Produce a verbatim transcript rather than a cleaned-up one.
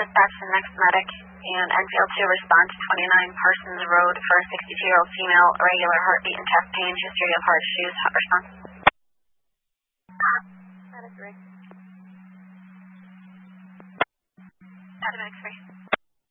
dispatch the next medic and Enfield two respond to twenty-nine Parsons Road for a sixty-two-year-old female, irregular heartbeat and chest pain, history of hard shoes. Hot response. Medic three. Medic three.